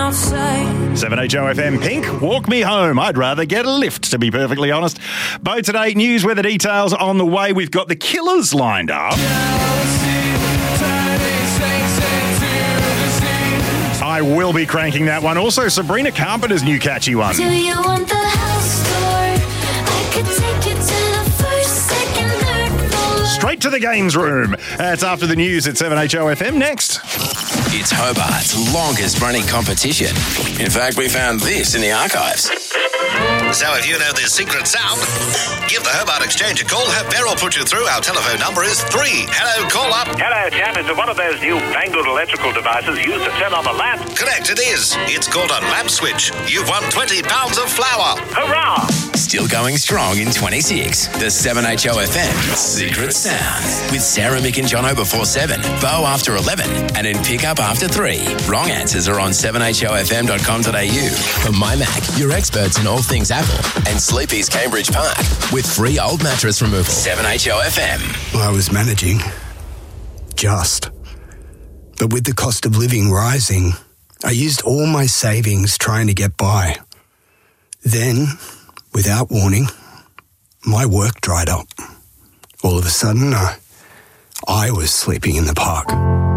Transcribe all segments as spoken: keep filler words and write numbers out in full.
outside. seven H O F M Pink, walk me home. I'd rather get a lift, to be perfectly honest. Bo Today news weather details on the way. We've got the Killers lined up. I will be cranking that one. Also, Sabrina Carpenter's new catchy one. Do you want the house tour? I could take you to the first, second, third floor. Straight to the games room. That's after the news at seven H O F M next. It's Hobart's longest running competition. In fact, we found this in the archives. So if you know this secret sound, give the Hobart Exchange a call. Have Beryl put you through. Our telephone number is three. Hello, call up. Hello, chap. Is it one of those new fangled electrical devices used to turn on the lamp? Correct, it is. It's called a lamp switch. You've won twenty pounds of flour. Hurrah! Still going strong in twenty-six. The seven H O F M Secret Sound. With Sarah, Mick and Jono before seven, Bo after eleven, and in Pickup after three. Wrong answers are on seven H O F M dot com dot a u. From My Mac, your experts in all things Apple, and Sleepy's Cambridge Park, with free old mattress removal. seven H O F M. I was managing. Just. But with the cost of living rising, I used all my savings trying to get by. Then, without warning, my work dried up. All of a sudden, I, I was sleeping in the park.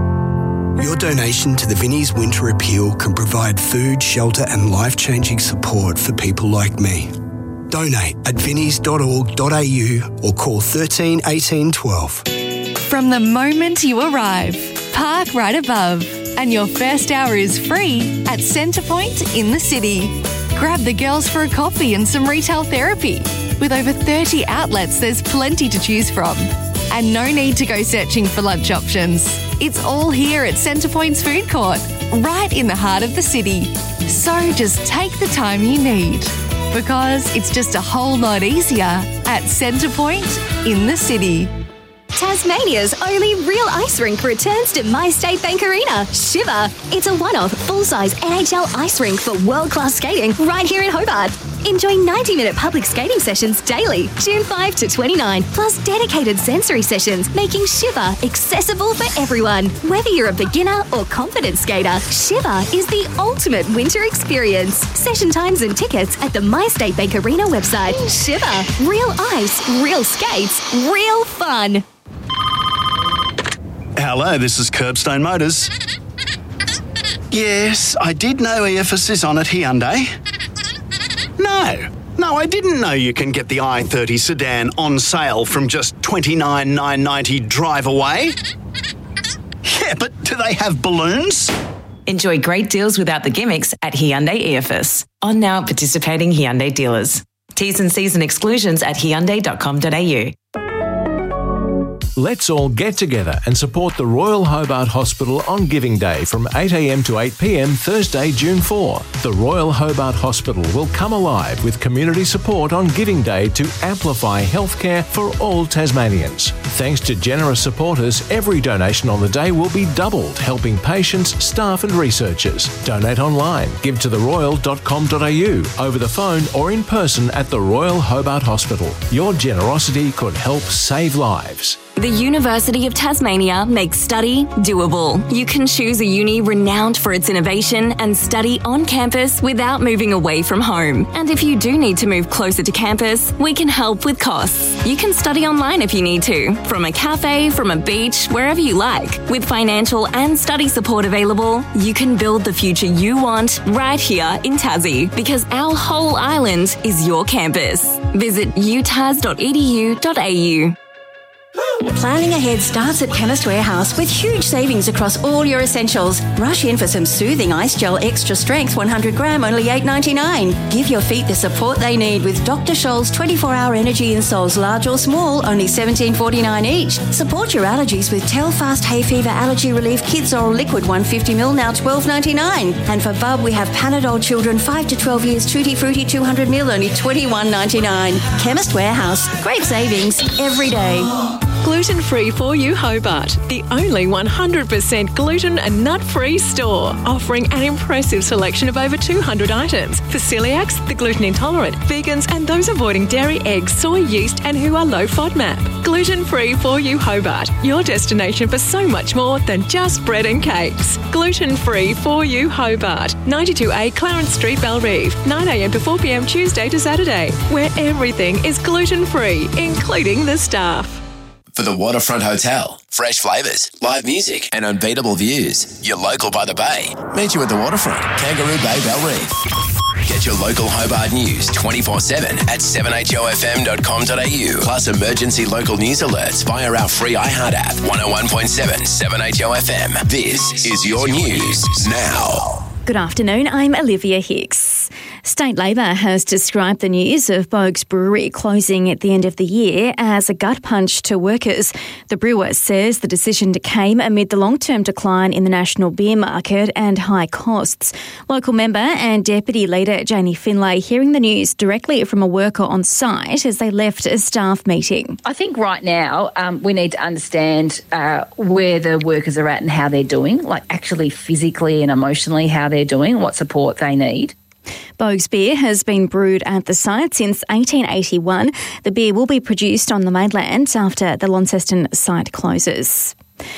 Your donation to the Vinnie's Winter Appeal can provide food, shelter and life-changing support for people like me. Donate at vinnies dot org dot a u or call thirteen eighteen twelve. From the moment you arrive, park right above, and your first hour is free at Centrepoint in the city. Grab the girls for a coffee and some retail therapy. With over thirty outlets, there's plenty to choose from. And no need to go searching for lunch options. It's all here at Centrepoint's food court, right in the heart of the city. So just take the time you need, because it's just a whole lot easier at Centrepoint in the city. Tasmania's only real ice rink returns to MyState Bank Arena, Shiver. It's a one-off, full-size N H L ice rink for world-class skating right here in Hobart. Enjoy ninety-minute public skating sessions daily, June fifth to twenty-ninth, plus dedicated sensory sessions, making Shiver accessible for everyone. Whether you're a beginner or confident skater, Shiver is the ultimate winter experience. Session times and tickets at the MyState Bank Arena website. Shiver. Real ice, real skates, real fun. Hello, this is Curbstone Motors. Yes, I did know E F S is on at Hyundai. No, no, I didn't know you can get the i thirty sedan on sale from just twenty-nine thousand nine hundred ninety dollars drive away. Yeah, but do they have balloons? Enjoy great deals without the gimmicks at Hyundai E F S. On now participating Hyundai dealers. T's and C's and exclusions at hyundai dot com dot a u. Let's all get together and support the Royal Hobart Hospital on Giving Day from eight a m to eight p m Thursday, June fourth. The Royal Hobart Hospital will come alive with community support on Giving Day to amplify healthcare for all Tasmanians. Thanks to generous supporters, every donation on the day will be doubled, helping patients, staff and researchers. Donate online, give to the royal dot com dot a u, over the phone or in person at the Royal Hobart Hospital. Your generosity could help save lives. The University of Tasmania makes study doable. You can choose a uni renowned for its innovation and study on campus without moving away from home. And if you do need to move closer to campus, we can help with costs. You can study online if you need to, from a cafe, from a beach, wherever you like. With financial and study support available, you can build the future you want right here in Tassie, because our whole island is your campus. Visit u tas dot e d u dot a u. Planning ahead starts at Chemist Warehouse with huge savings across all your essentials. Rush in for some soothing ice gel extra strength one hundred gram, only eight ninety-nine. Give your feet the support they need with Doctor Scholl's twenty-four hour energy insoles, large or small, only seventeen forty-nine each. Support your allergies with Telfast Hay Fever Allergy Relief Kids Oral Liquid one hundred fifty milliliters, now twelve ninety-nine. And for Bub, we have Panadol Children five to twelve years Tutti Frutti two hundred milliliters, only twenty-one ninety-nine. Chemist Warehouse. Great savings every day. Gluten-free for you Hobart, the only one hundred percent gluten and nut-free store, offering an impressive selection of over two hundred items for celiacs, the gluten intolerant, vegans and those avoiding dairy, eggs, soy, yeast and who are low FODMAP. Gluten-free for you Hobart, your destination for so much more than just bread and cakes. Gluten-free for you Hobart, ninety-two A Clarence Street, Bellerive, nine a m to four p m Tuesday to Saturday, where everything is gluten-free, including the staff. For the Waterfront Hotel, fresh flavours, live music and unbeatable views. You're local by the bay. Meet you at the Waterfront, Kangaroo Bay, Bellerive. Get your local Hobart news twenty-four seven at seven h o f m dot com dot a u. Plus emergency local news alerts via our free iHeart app. one oh one point seven, seven H O F M. This is your news now. Good afternoon, I'm Olivia Hicks. State Labor has described the news of Boag's Brewery closing at the end of the year as a gut punch to workers. The brewer says the decision came amid the long-term decline in the national beer market and high costs. Local member and Deputy Leader Janie Finlay hearing the news directly from a worker on site as they left a staff meeting. I think right now um, we need to understand uh, where the workers are at and how they're doing, like actually physically and emotionally how they're doing, what support they need. Boag's beer has been brewed at the site since eighteen eighty-one. The beer will be produced on the mainland after the Launceston site closes.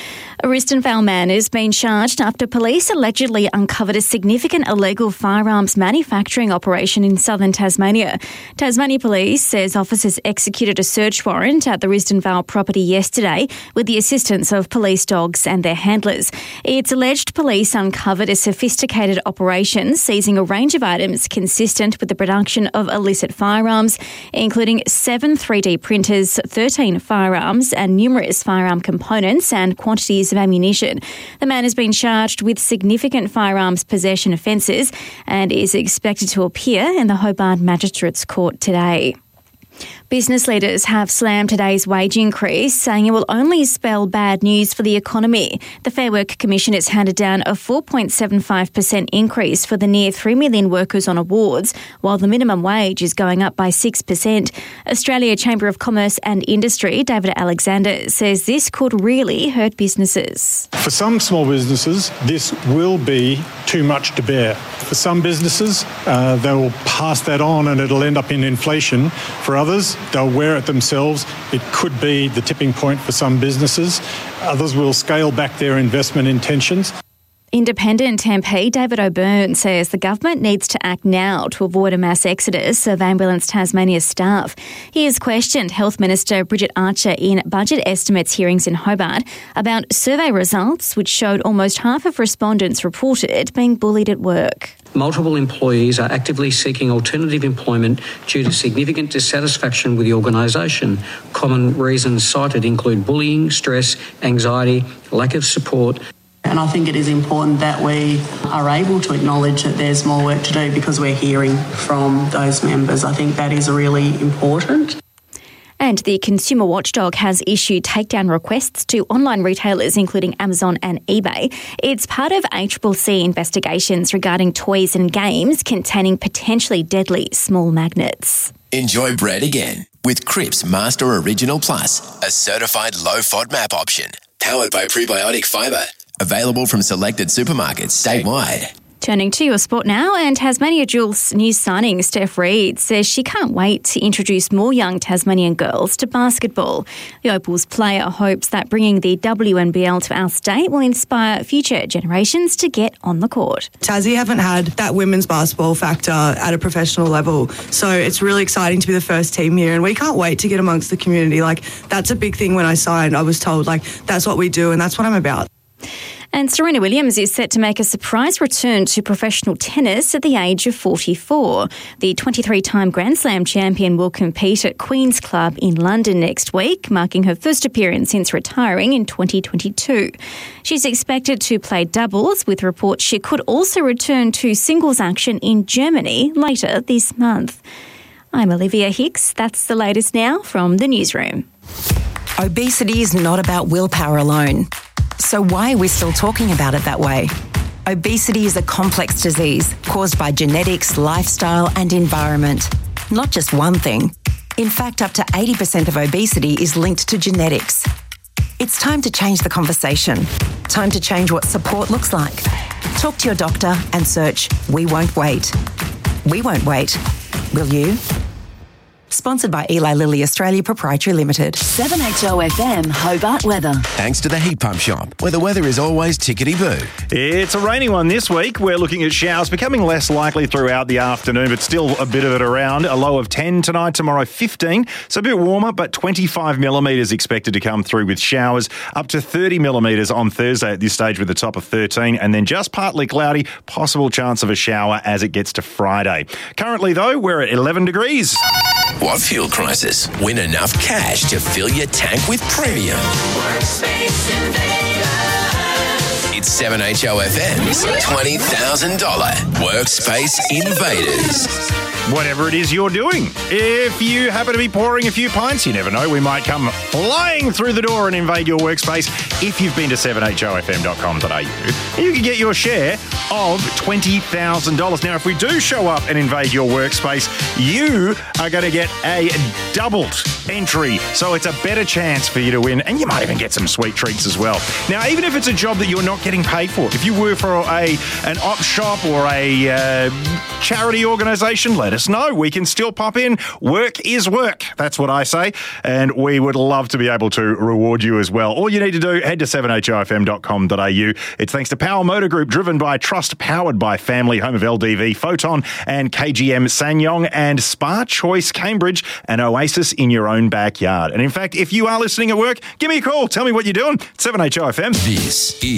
A Risdon Vale man has been charged after police allegedly uncovered a significant illegal firearms manufacturing operation in southern Tasmania. Tasmania Police says officers executed a search warrant at the Risdon Vale property yesterday with the assistance of police dogs and their handlers. It's alleged police uncovered a sophisticated operation seizing a range of items consistent with the production of illicit firearms, including seven three D printers, thirteen firearms and numerous firearm components and quantities of ammunition. The man has been charged with significant firearms possession offences and is expected to appear in the Hobart Magistrates Court today. Business leaders have slammed today's wage increase, saying it will only spell bad news for the economy. The Fair Work Commission has handed down a four point seven five percent increase for the near three million workers on awards, while the minimum wage is going up by six percent. Australia Chamber of Commerce and Industry, David Alexander, says this could really hurt businesses. For some small businesses, this will be too much to bear. For some businesses, uh, they will pass that on and it'll end up in inflation. For others, they'll wear it themselves. It could be the tipping point for some businesses. Others will scale back their investment intentions. Independent M P David O'Byrne says the government needs to act now to avoid a mass exodus of Ambulance Tasmania staff. He has questioned Health Minister Bridget Archer in budget estimates hearings in Hobart about survey results which showed almost half of respondents reported being bullied at work. Multiple employees are actively seeking alternative employment due to significant dissatisfaction with the organisation. Common reasons cited include bullying, stress, anxiety, lack of support. And I think it is important that we are able to acknowledge that there's more work to do because we're hearing from those members. I think that is really important. And the Consumer Watchdog has issued takedown requests to online retailers including Amazon and eBay. It's part of A C C C investigations regarding toys and games containing potentially deadly small magnets. Enjoy bread again with Cripps Master Original Plus, a certified low FODMAP option, powered by prebiotic fibre. Available from selected supermarkets statewide. Turning to your sport now, and Tasmania Jewels new signing Steph Reid says she can't wait to introduce more young Tasmanian girls to basketball. The Opals player hopes that bringing the W N B L to our state will inspire future generations to get on the court. Tassie haven't had that women's basketball factor at a professional level, so it's really exciting to be the first team here, and we can't wait to get amongst the community. Like, that's a big thing. When I signed, I was told, like, that's what we do and that's what I'm about. And Serena Williams is set to make a surprise return to professional tennis at the age of forty-four. The twenty-three-time Grand Slam champion will compete at Queen's Club in London next week, marking her first appearance since retiring in twenty twenty-two. She's expected to play doubles, with reports she could also return to singles action in Germany later this month. I'm Olivia Hicks. That's the latest now from the newsroom. Obesity is not about willpower alone. So why are we still talking about it that way? Obesity is a complex disease caused by genetics, lifestyle and environment. Not just one thing. In fact, up to eighty percent of obesity is linked to genetics. It's time to change the conversation. Time to change what support looks like. Talk to your doctor and search We Won't Wait. We won't wait. Will you? Sponsored by Eli Lilly Australia Proprietary Limited. seven H O F M Hobart weather. Thanks to the Heat Pump Shop, where the weather is always tickety-boo. It's a rainy one this week. We're looking at showers becoming less likely throughout the afternoon, but still a bit of it around. A low of ten tonight, tomorrow fifteen. So a bit warmer, but twenty-five millimetres expected to come through with showers. Up to thirty millimetres on Thursday at this stage with a top of thirteen. And then just partly cloudy, possible chance of a shower as it gets to Friday. Currently, though, we're at eleven degrees. What fuel crisis? Win enough cash to fill your tank with premium. Workspace Invaders. It's seven H O F M's twenty thousand dollars Workspace Invaders. Whatever it is you're doing. If you happen to be pouring a few pints, you never know, we might come flying through the door and invade your workspace. If you've been to seven H O F M dot com dot A U, you can get your share of twenty thousand dollars. Now, if we do show up and invade your workspace, you are going to get a doubled entry. So it's a better chance for you to win, and you might even get some sweet treats as well. Now, even if it's a job that you're not getting paid for, if you work for a an op shop or a uh, charity organisation, let us know. We can still pop in. Work is work. That's what I say. And we would love to be able to reward you as well. All you need to do, head to seven H O F M dot com dot A U. It's thanks to Power Motor Group, driven by Trust, powered by Family, home of L D V, Photon and K G M Sanyong, and Spa Choice Cambridge, an oasis in your own backyard. And in fact, if you are listening at work, give me a call. Tell me what you're doing. seven H O F M. This is